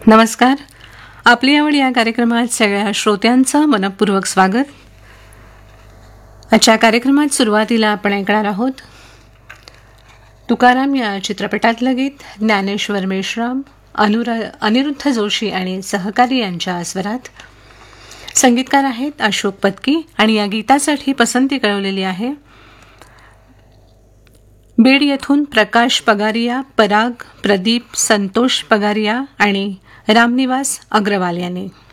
नमस्कार. आपली आवड या कार्यक्रमात सगळ्या श्रोत्यांचं मनपूर्वक स्वागत. आजच्या कार्यक्रमात सुरुवातीला आपण ऐकणार आहोत तुकाराम या चित्रपटातलं गीत ज्ञानेश्वर मेश्राम, अनिरुद्ध जोशी आणि सहकारी यांच्या स्वरात. संगीतकार आहेत अशोक पत्की आणि या गीतासाठी पसंती कळवलेली आहे बीड येथून प्रकाश पगारिया, पराग, प्रदीप, संतोष पगारिया आणि रामनिवास अग्रवाल यांनी.